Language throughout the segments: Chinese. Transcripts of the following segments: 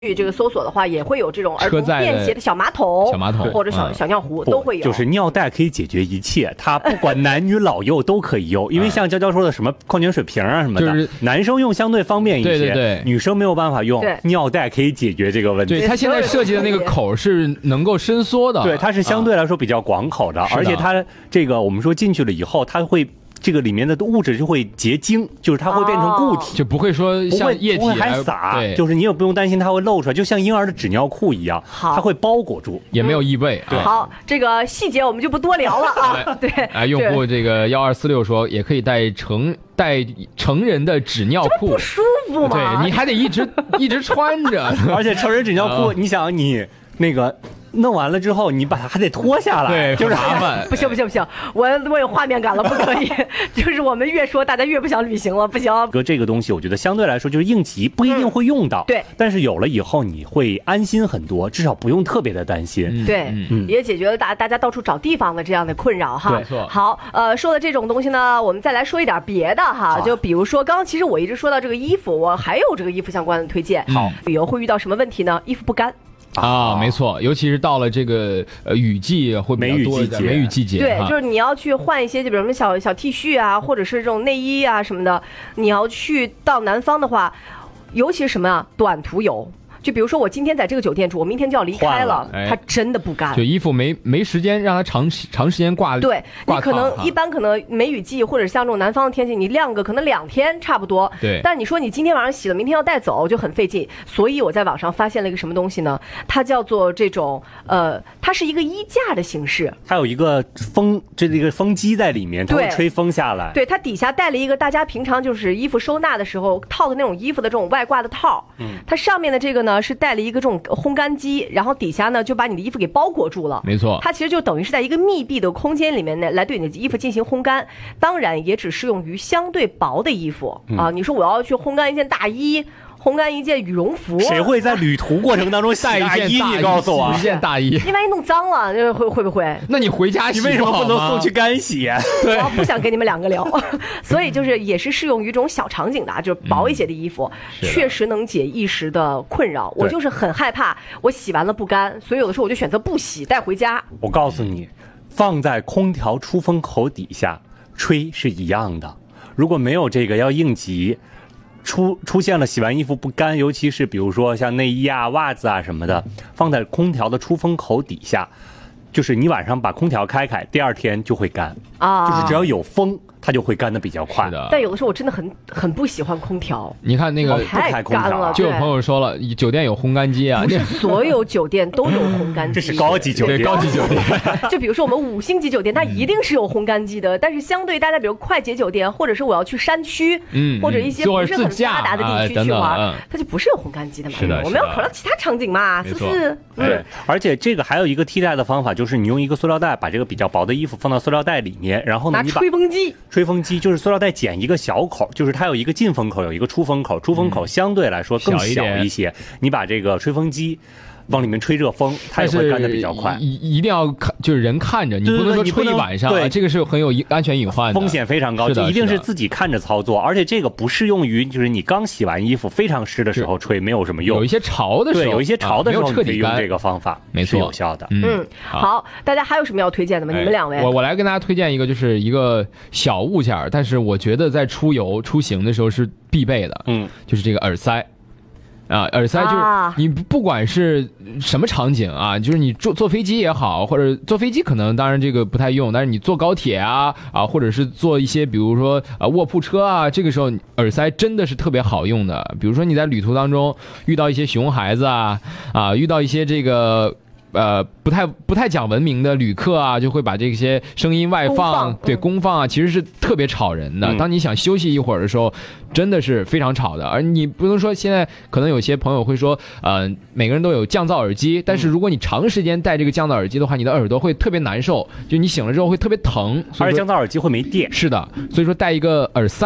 这个搜索的话，也会有这种儿童便携的小马桶、或者小尿壶都会有。 就是尿袋可以解决一切，它不管男女老幼都可以用。因为像娇娇说的什么矿泉水瓶啊什么的，就是男生用相对方便一些， 对， 女生没有办法用。尿袋可以解决这个问题。 对，它现在设计的那个口是能够伸缩的， 对，它是相对来说比较广口的，而且它这个我们说进去了以后，它会。这个里面的物质就会结晶，就是它会变成固体， 就不会说像液体不会还洒，就是你也不用担心它会漏出来，就像婴儿的纸尿裤一样，它会包裹住， 也没有异味。 对， 好，这个细节我们就不多聊了啊。对， 用户这个1246说也可以带成人的纸尿裤， 不舒服吗？ 对，你还得一直穿着， 而且成人纸尿裤，你想你那个。弄完了之后，你把它还得脱下来， 对， 就是麻烦。 不行，我有画面感了，不可以。就是我们越说，大家越不想旅行了，不行。 这个东西，我觉得相对来说就是应急，不一定会用到， 对。 但是有了以后，你会安心很多，至少不用特别的担心。 对，也解决了大家到处找地方的这样的困扰哈。 没错。 好，说了这种东西呢，我们再来说一点别的哈，就比如说，刚刚其实我一直说到这个衣服，我还有这个衣服相关的推荐。 好， 旅游会遇到什么问题呢？衣服不干。 没错，尤其是到了这个雨季会比较多的梅雨季节， 对，就是你要去换一些，就比如什么小 T 恤啊，或者是这种内衣啊什么的，你要去到南方的话，尤其是什么啊，短途游。就比如说我今天在这个酒店住，我明天就要离开了，它真的不干。 就衣服没时间让它长时间挂。 对，你可能一般可能梅雨季或者像这种南方的天气，你晾个可能2天差不多。 对。 但你说你今天晚上洗了，明天要带走就很费劲。所以我在网上发现了一个什么东西呢？它叫做这种它是一个衣架的形式。 它有一个这个风机在里面，它会吹风下来。 对，它底下带了一个大家平常就是衣服收纳的时候套的那种衣服的这种外挂的套。它上面的这个呢。是带了一个这种烘干机，然后底下呢就把你的衣服给包裹住了。 没错， 它其实就等于是在一个密闭的空间里面呢，来对你的衣服进行烘干。当然，也只适用于相对薄的衣服啊。你说我要去烘干一件大衣。烘干一件羽绒服， 谁会在旅途过程当中带一件大衣？你告诉我， 一件大衣， 你万一弄脏了，会不会？ 那你回家洗， 你为什么不能送去干洗？ 对，我不想跟你们2个聊，所以就是也是适用于这种小场景的，就是薄一些的衣服，确实能解一时的困扰。我就是很害怕我洗完了不干，所以有的时候我就选择不洗带回家。 我告诉你，放在空调出风口底下吹是一样的。如果没有这个要应急。出现了洗完衣服不干，尤其是比如说像内衣啊、袜子啊什么的，放在空调的出风口底下，就是你晚上把空调开，第2天就会干啊，就是只要有风。它就会干得比较快的， 但有的时候我真的很不喜欢空调。 你看那个太干了， 就有朋友说了，酒店有烘干机啊， 不是所有酒店都有烘干机， 这是高级酒店。 高级酒店， 就比如说我们5星级酒店，它一定是有烘干机的。但是相对大家，比如快捷酒店，或者是我要去山区，或者一些不是很发达的地区去玩，它就不是有烘干机的嘛。 是的， 我们要考虑其他场景嘛，是不是？ 对，而且这个还有一个替代的方法，就是你用一个塑料袋把这个比较薄的衣服放到塑料袋里面，然后呢，你把吹风机就是塑料袋剪一个小口，就是它有一个进风口，有一个出风口，出风口相对来说更小一些。你把这个吹风机往里面吹热风，它也会干得比较快。 一定要看，就是人看着，你不能说吹一晚上，对，这个是很有安全隐患的， 风险非常高，就一定是自己看着操作。而且这个不适用于就是你刚洗完衣服非常湿的时候吹，没有什么用。 有一些潮的时候， 对，有一些潮的时候彻底用这个方法， 没错， 是有效的。 好，大家还有什么要推荐的吗？你们2位， 我来跟大家推荐一个，就是一个小物件，但是我觉得在出游出行的时候是必备的，就是这个耳塞。耳塞就是你不管是什么场景啊，就是你坐飞机也好，或者坐飞机可能当然这个不太用，但是你坐高铁啊，或者是坐一些比如说卧铺车啊，这个时候耳塞真的是特别好用的。比如说你在旅途当中遇到一些熊孩子遇到一些这个不太讲文明的旅客啊，就会把这些声音外放，对，公放啊，其实是特别吵人的。当你想休息一会儿的时候，真的是非常吵的。而你不能说现在可能有些朋友会说，每个人都有降噪耳机，但是如果你长时间戴这个降噪耳机的话，你的耳朵会特别难受，就你醒了之后会特别疼， 而且降噪耳机会没电。 是的，所以说戴一个耳塞。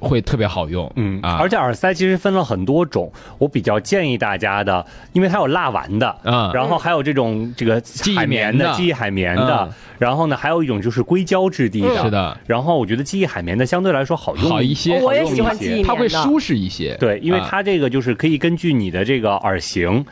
会特别好用。 而且耳塞其实分了很多种，我比较建议大家的，因为它有蜡丸的，然后还有这个海绵的记忆海绵的，然后呢还有一种就是硅胶质地的， 是的。 然后我觉得记忆海绵的相对来说好一些， 我也喜欢记忆棉的， 它会舒适一些。 对，因为它这个就是可以根据你的这个耳型，